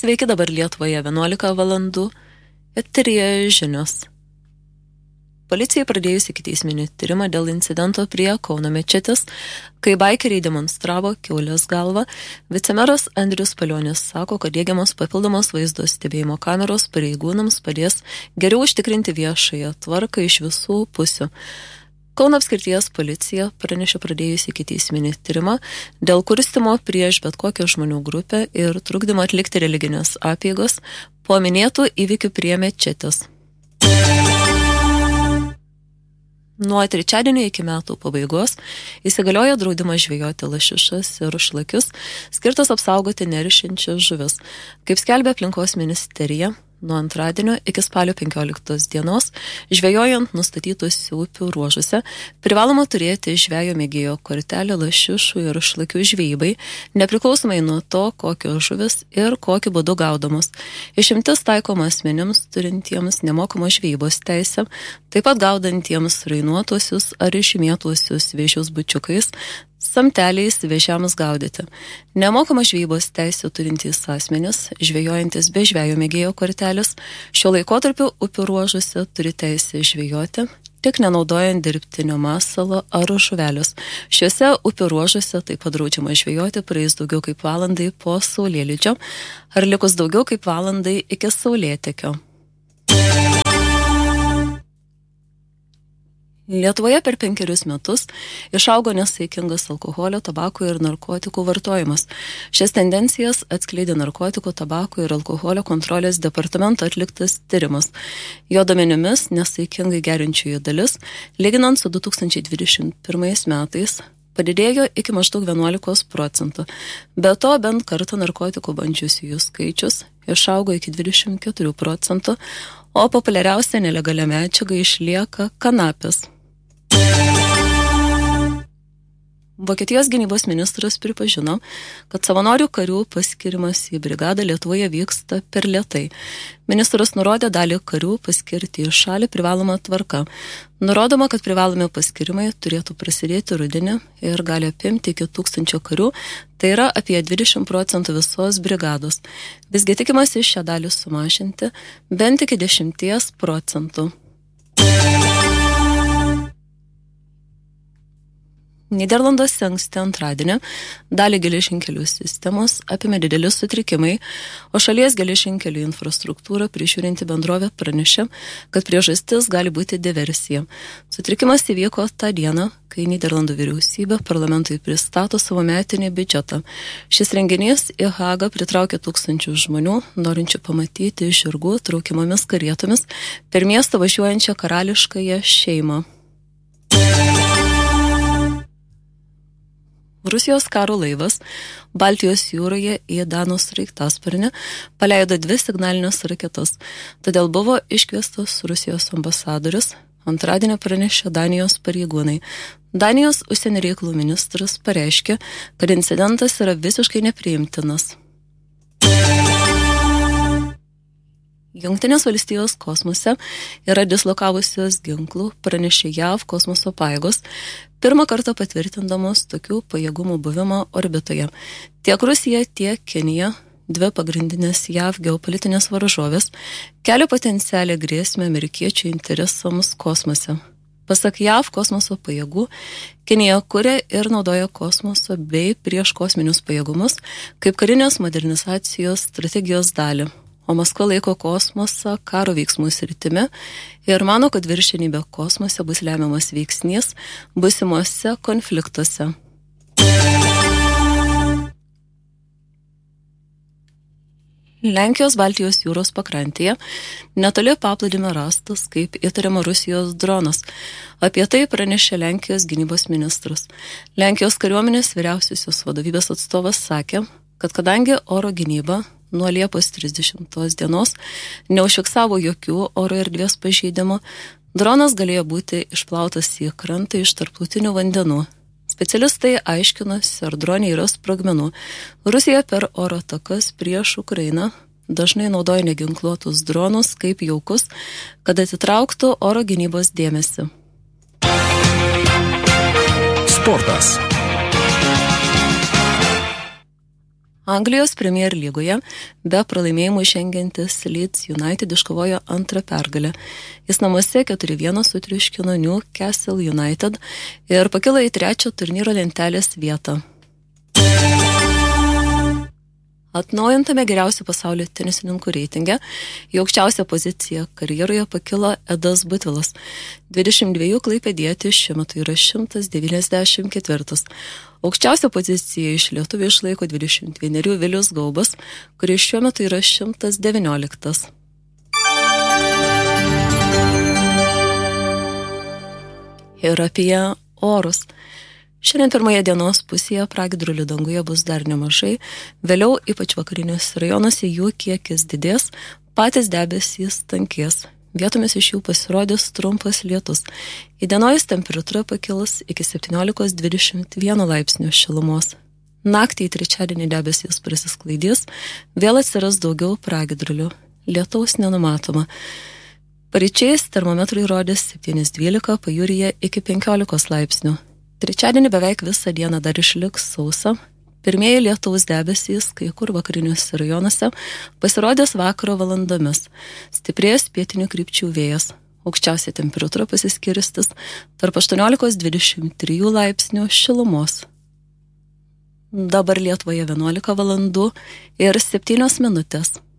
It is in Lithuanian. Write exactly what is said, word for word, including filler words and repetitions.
Sveiki, dabar Lietuvoje vienuolika valandų, eteryje žinios. Policijai pradėjus ikiteisminį tyrimą dėl incidento prie Kauno mečetės, kai baikeriai demonstravo kiaulės galvą, vicemeras Andrius Palionis sako, kad diegiamos papildomos vaizdo stebėjimo kameros pareigūnams padės geriau užtikrinti viešąją tvarką iš visų pusių. Kauno apskrities policija pranešė pradėjus ikiteisminį tyrimą dėl kurstimo prieš bet kokią žmonių grupę ir trukdymo atlikti religinės apeigos po minėtų įvykių prie mečetės. Nuo trečiadienio iki metų pabaigos įsigalioja draudimas žvejoti lašišas ir šlakius, skirtas apsaugoti neršiančias žuvis. Kaip skelbia aplinkos ministerija, nuo antradienio iki spalio penkioliktos dienos, žvejojant nustatytus upių ruožuose, privaloma turėti žvejo mėgėjo kortelę lašišų ir šlakių žvejybai, nepriklausomai nuo to, kokios žuvis ir kokiu būdu gaudomos. Išimtis taikoma asmenims turintiems nemokamos žvejybos teisę, taip pat gaudantiems rainuotuosius ar išimėtuosius vėžius bučiukais, samteliais vėžiams gaudyti. Nemokama žvejybos teisė turintys asmenys, žvejojantis be žvejo mėgėjo kortelės, šiuo laikotarpiu upių ruožuose turi teisę žvejoti, tik nenaudojant dirbtinio masalo ar žuvelės. Šiuose upių ruožuose taip pat draudžiama žvejoti praeis daugiau kaip valandai po saulėlydžio ar likus daugiau kaip valandai iki saulėtekio. Lietuvoje per penkerius metus išaugo nesaikingas alkoholio, tabako ir narkotikų vartojimas. Šias tendencijas atskleidė narkotikų, tabako ir alkoholio kontrolės departamento atliktas tyrimas. Jo duomenimis nesaikingai geriančiųjų dalis, lyginant su du tūkstančiai dvidešimt pirmais metais, padidėjo iki maždaug vienuolikos procentų. Be to, bent kartą narkotikų bandžiusiųjų skaičius išaugo iki dvidešimt keturių procentų, o populiariausia nelegalia medžiaga išlieka kanapės. Vokietijos gynybos ministras pripažino, kad savanorių karių paskirimas į brigadą Lietuvoje vyksta per lėtai. Ministras nurodė dalį karių paskirti į šalį privaloma tvarka. Nurodoma, kad privalomi paskirimai turėtų prasidėti rudenį ir gali apimti iki tūkstančio karių, tai yra apie dvidešimt procentų visos brigados. Visgi tikimasi šią dalį sumažinti bent iki dešimties procentų. Nyderlanduose anksti antradienį dalį geležinkelių sistemos apėmė dideli sutrikimai, o šalies geležinkelių infrastruktūrą prižiūrinti bendrovė pranešė, kad priežastis gali būti diversija. Sutrikimas įvyko tą dieną, kai Nyderlandų vyriausybė parlamentui pristato savo metinį biudžetą. Šis renginys į Hagą pritraukė tūkstančių žmonių, norinčių pamatyti žirgų traukiamomis karietomis per miestą važiuojančią karališkąją šeimą. Rusijos karo laivas Baltijos jūroje į Danijos sraigtasparnį paleido dvi signalinės raketas, todėl buvo iškviestas Rusijos ambasadorius, antradienį pranešė Danijos pareigūnai. Danijos užsienio reikalų ministras pareiškė, kad incidentas yra visiškai nepriimtinas. Jungtinės valstijos kosmose yra dislokavusios ginklų, pranešė J A V kosmoso pajėgos, pirmą kartą patvirtindamos tokių pajėgumų buvimą orbitoje. Tiek Rusija, tiek Kinija, dvi pagrindinės J A V geopolitinės varžovės, kelia potencialią grėsmę amerikiečių interesams kosmose. Pasak J A V kosmoso pajėgų, Kinija kuria ir naudoja kosmoso bei prieškosminius pajėgumus kaip karinės modernizacijos strategijos dalį. O Maskva laiko kosmosą karo veiksmų sritimi ir mano, kad viršenybė kosmose bus lemiamas veiksnys būsimuose konfliktuose. Lenkijos Baltijos jūros pakrantėje netoli paplūdimio rastas, kaip įtariama Rusijos dronas. Apie tai pranešė Lenkijos gynybos ministras. Lenkijos kariuomenės vyriausiosios vadovybės atstovas sakė, kad kadangi oro gynyba nuo Liepos trisdešimtos dienos neužfiksavo jokių oro erdvės pažeidimų, dronas galėjo būti išplautas į krantą iš tarptautinių vandenų. Specialistai aiškinosi, ar dronė yra sprogmenų. Rusija per oro atakas prieš Ukrainą dažnai naudoja neginkluotus dronus kaip jaukus, kad atitrauktų oro gynybos dėmesį. Sportas. Anglijos Premier lygoje be pralaimėjimų žengiantis Leeds United iškovojo antrą pergalę. Jis namuose keturi vienas sutriuškino Newcastle United ir pakilo į trečią turnyro lentelės vietą. Atnaujintame geriausių pasaulio tenisininkų reitinge į aukščiausią poziciją karjeroje pakilo Edas Butvilas. dvidešimt dviejų klaipėdietis šiuo metu yra šimtas devyniasdešimt ketvirtas. Aukščiausią poziciją iš lietuvių išlaiko dvidešimt vienerių Vilius Gaubas, kuris šiuo metu yra šimtas devynioliktas. Ir apie orus. Šiandien pirmoje dienos pusėje pragiedrulių danguje bus dar nemažai, vėliau ypač vakariniuose rajonuose jų kiekis didės, patys debesys tankės. Vietomis iš jų pasirodys trumpas lietus. Įdienojus temperatūra pakils iki septyniolikos dvidešimt vieno laipsnių šilumos. Naktį į trečiadienį debesys prasisklaidys, vėl atsiras daugiau pragiedrulių. Lietaus nenumatoma. Paryčiais termometrai rodys septyni dvylika, pajūryje iki penkiolikos laipsnių. Trečiadienį beveik visą dieną dar išliks sausa. Pirmieji lietaus debesys, kai kur vakariniuose rajonuose, pasirodės vakaro valandomis. Stiprės pietinių krypčių vėjas. Aukščiausia temperatūra pasiskirstis tarp aštuoniolikos dvidešimt trijų laipsnių šilumos. Dabar Lietuvoje vienuolika valandų ir septynios minutės.